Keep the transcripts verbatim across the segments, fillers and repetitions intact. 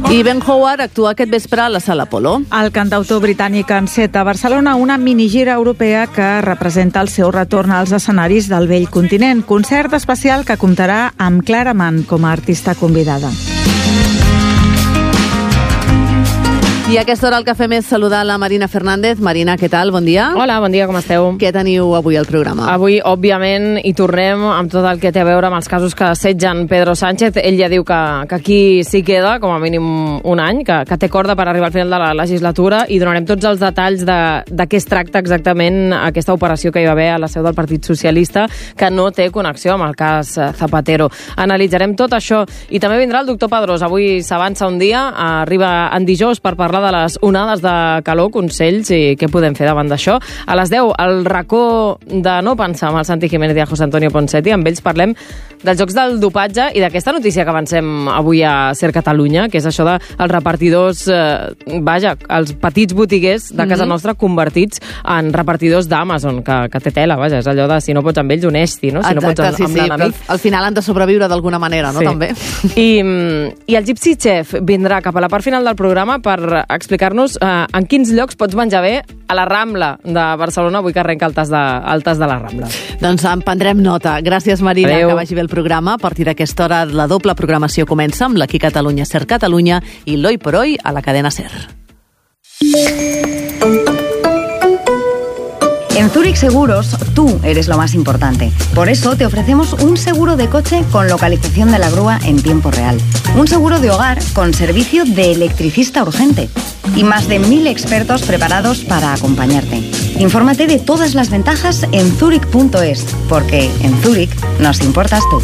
I Ben Howard actua aquest vespre a la Sala Apolo. El cantautor britànic enceta a Barcelona una minigira europea que representa el seu retorn als escenaris del vell continent. Concert especial que comptarà amb Clara Mann com a artista convidada. I a aquesta hora el que fem és saludar la Marina Fernández. Marina, què tal? Bon dia. Hola, bon dia, com esteu? Què teniu avui al programa? Avui, òbviament, hi tornem amb tot el que té a veure amb els casos que assetgen Pedro Sánchez. Ell ja diu que, que aquí s'hi queda, com a mínim un any, que, que té corda per arribar al final de la legislatura, i donarem tots els detalls de, de què es tracta exactament aquesta operació que hi va haver a la seu del Partit Socialista, que no té connexió amb el cas Zapatero. Analitzarem tot això. I també vindrà el doctor Pedrós. Avui s'avança un dia, arriba en dijous per parlar de les onades de calor, consells i què podem fer davant d'això. A les deu, el racó de no pensar amb el Santi Jiménez i el José Antonio Ponseti. Amb ells parlem dels jocs del dopatge i d'aquesta notícia que avancem avui a Ser Catalunya, que és això dels repartidors, eh, vaja, els petits botiguers de casa nostra convertits en repartidors d'Amazon, que, que té tela, vaja, és allò de si no pots amb ells, honesti, no? Si Exacte, no pots amb, sí, amb sí, l'enemic. però al final han de sobreviure d'alguna manera, no? Sí. També. I, I el Gypsy Chef vindrà cap a la part final del programa per explicar-nos eh, en quins llocs pots menjar bé a la Rambla de Barcelona, avui que arrenca el tas de, el tas de la Rambla. Doncs en prendrem nota. Gràcies, Marina, Adeu. que vagi bé el programa. A partir d'aquesta hora la doble programació comença amb l'Aquí Catalunya, Ser Catalunya i l'Hoy por Hoy a la cadena Ser. En Zurich Seguros, tú eres lo más importante. Por eso te ofrecemos un seguro de coche con localización de la grúa en tiempo real. Un seguro de hogar con servicio de electricista urgente. Y más de mil expertos preparados para acompañarte. Infórmate de todas las ventajas en zurich punto es, porque en Zurich nos importas tú.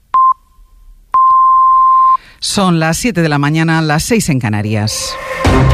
Son las siete de la mañana, las seis en Canarias.